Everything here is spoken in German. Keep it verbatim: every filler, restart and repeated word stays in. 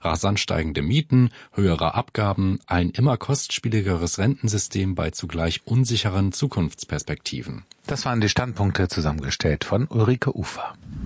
Rasant steigende Mieten, höhere Abgaben, ein immer kostspieligeres Rentensystem bei zugleich unsicheren Zukunftsperspektiven. Das waren die Standpunkte, zusammengestellt von Ulrike Ufer.